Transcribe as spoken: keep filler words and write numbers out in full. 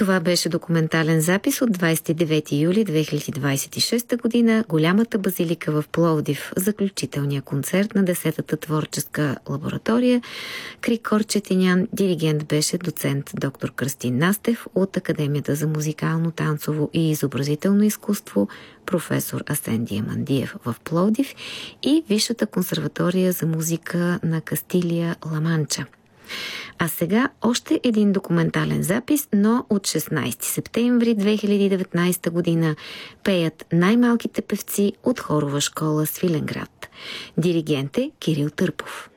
Това беше документален запис от двадесет и девети юли две хиляди двадесет и шеста година, Голямата базилика в Пловдив, заключителния концерт на десетата творческа лаборатория. Крикор Четинян, диригент беше доцент доктор Кръстин Настев от Академията за музикално, танцово и изобразително изкуство професор Асен Диамандиев в Пловдив и Висшата консерватория за музика на Кастилия Ла Манча. А сега още един документален запис, но от шестнадесети септември две хиляди и деветнадесета година пеят най-малките певци от хорова школа Свиленград. Диригент е Кирил Търпов.